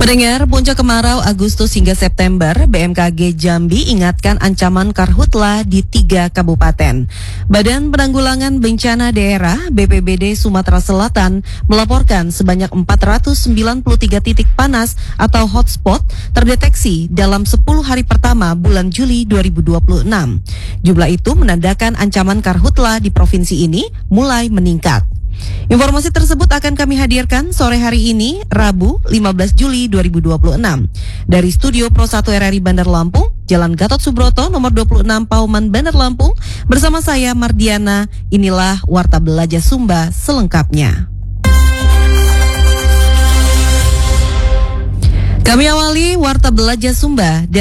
Pendengar, puncak kemarau Agustus hingga September, BMKG Jambi ingatkan ancaman karhutla di 3 kabupaten. Badan Penanggulangan Bencana Daerah BPBD Sumatera Selatan melaporkan sebanyak 493 titik panas atau hotspot terdeteksi dalam 10 hari pertama bulan Juli 2026. Jumlah itu menandakan ancaman karhutla di provinsi ini mulai meningkat. Informasi tersebut akan kami hadirkan sore hari ini, Rabu 15 Juli 2026. Dari Studio Pro 1 RRI Bandar Lampung, Jalan Gatot Subroto, nomor 26 Pauman, Bandar Lampung, bersama saya Mardiana. Inilah Warta Belajar Sumba selengkapnya. Kami awali Warta Belajar Sumba